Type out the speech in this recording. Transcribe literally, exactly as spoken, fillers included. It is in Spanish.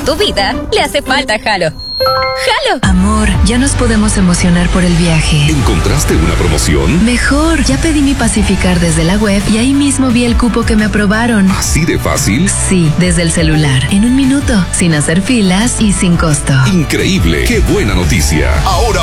tu vida le hace falta Halo. ¡Halo! Amor, ya nos podemos emocionar por el viaje. ¿Encontraste una promoción? Mejor, ya pedí mi Pacificar desde la web y ahí mismo vi el cupo que me aprobaron. ¿Así de fácil? Sí, desde el celular, en un minuto, sin hacer filas y sin costo. Increíble, qué buena noticia. Ahora